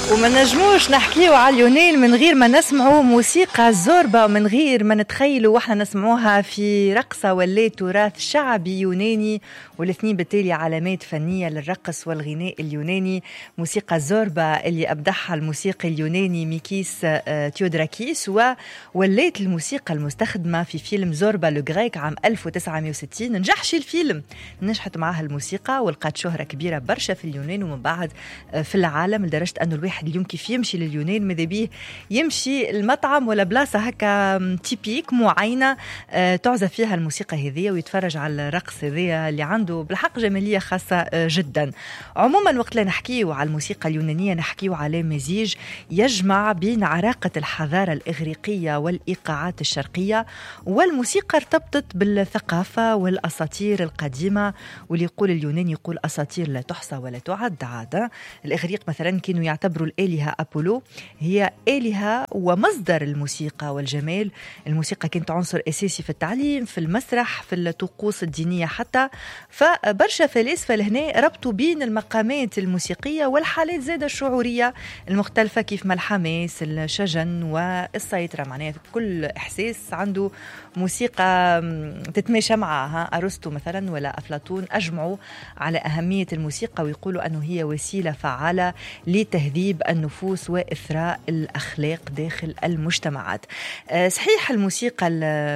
وما نجموش نحكيو على اليونان من غير ما نسمعوا موسيقى الزوربا، ومن غير ما نتخيلوا واحنا نسمعوها في رقصة ولا تراث شعبي يوناني، والاثنين بالتالي علامات فنية للرقص والغناء اليوناني. موسيقى الزوربا اللي أبدعها الموسيقي اليوناني ميكيس تيودراكيس، وولات الموسيقى المستخدمة في فيلم زوربا لو غريك عام 1960. نجحش الفيلم، نجحت معها الموسيقى ولقات شهرة كبيرة برشا في اليونان ومن بعد في العالم، لدرجة أنه الواحد اليوم كيف يمشي لليونان ماذا بيه يمشي المطعم ولا بلاصة هكا تيبيك معينة تعزف فيها الموسيقى هذه ويتفرج على الرقص هذه اللي عنده بالحق جمالية خاصة جدا. عموما وقت لا نحكيه على الموسيقى اليونانية نحكيه على مزيج يجمع بين عراقة الحضارة الإغريقية والإيقاعات الشرقية، والموسيقى ارتبطت بالثقافة والأساطير القديمة، واللي يقول اليونان يقول أساطير لا تحصى ولا تعد. عادة الإغريق مثلا كانوا يعتبروا الآلهة أبولو هي آلهة ومصدر الموسيقى والجمال. الموسيقى كانت عنصر أساسي في التعليم، في المسرح، في الطقوس الدينية حتى. فبرشا فلاسفة لهنا ربطوا بين المقامات الموسيقية والحالات زادة الشعورية المختلفة، كيف ما الحماس، الشجن والسيطرة. معناها كل إحساس عنده موسيقى تتماشى معها. أرسطو مثلا ولا أفلاطون أجمعوا على أهمية الموسيقى ويقولوا أنه هي وسيلة فعالة لتهذيب النفوس وإثراء الأخلاق داخل المجتمعات. صحيح الموسيقى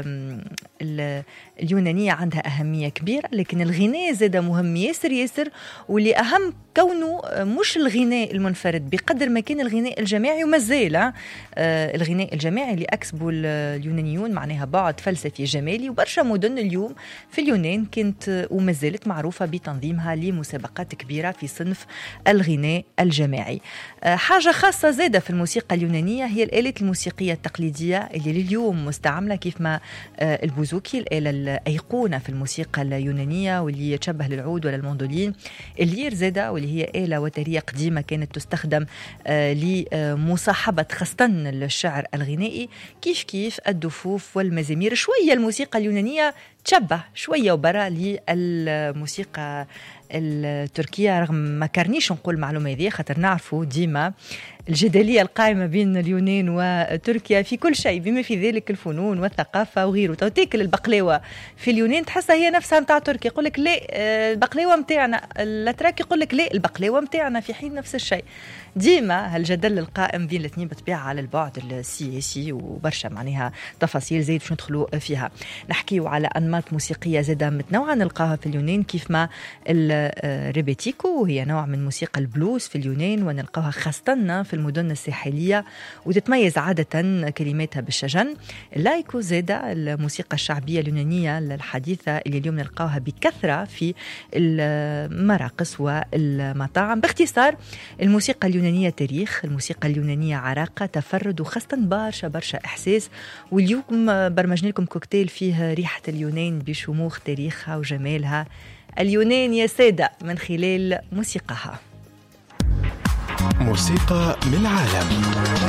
اليونانية عندها أهمية كبيرة، لكن الغناء زاد مهم ياسر، واللي أهم كونه مش الغناء المنفرد بقدر ما كان الغناء الجماعي. وما زال الغناء الجماعي اللي أكسبوا اليونانيون معناها بعد فلسفي جمالي. وبرشا مدن اليوم في اليونان كانت وما زالت معروفة بتنظيمها لمسابقات كبيرة في صنف الغناء الجماعي. حاجة خاصة زادة في الموسيقى اليونانية هي الآلات الموسيقية التقليدية اللي لليوم مستعملة، كيف ما البوزوكي الآلة الأيقونة في الموسيقى اليونانية واللي يتشبه للعود ولا المندولين. اللير زادة واللي هي آلة وترية قديمة كانت تستخدم لمصاحبة خاصة الشعر الغنائي، كيف الدفوف والمزامير. شوية الموسيقى اليونانية تشبه شوية وبرا للموسيقى التركية، رغم ما كارنيش نقول معلومة هذه خاطر نعرفوا ديما الجدلية القائمة بين اليونان وتركيا في كل شيء بما في ذلك الفنون والثقافة وغيره. تاكل البقلاوة في اليونان تحسها هي نفسها متاع تركيا، يقول لك لا البقلاوة متاعنا، الاتراك يقول لك لا البقلاوة متاعنا، في حين نفس الشيء. ديما هالجدل القائم بين الاثنين بطبيعة على البعد السياسي وبرشا معناها تفاصيل زيد باش ندخلوا فيها. نحكيو على أنماط موسيقية زادة متنوعة نلقاها في اليونان، كيف ما الريبيتيكو وهي نوع من موسيقى البلوز في اليونان ونلقاها خاصة في المدن الساحلية وتتميز عادة كلماتها بالشجن. اللايكو زادة الموسيقى الشعبية اليونانية الحديثة اللي اليوم نلقاها بكثرة في المراقص والمطاعم. باختصار الموسيقى اليونانية تاريخ، الموسيقى اليونانية عراقة، تفرد وخاصة برشا إحساس. واليوم برمجنا لكم كوكتيل فيه ريحة اليونان بشموخ تاريخها وجمالها. اليونان يا سادة من خلال موسيقاها. موسيقى من العالم.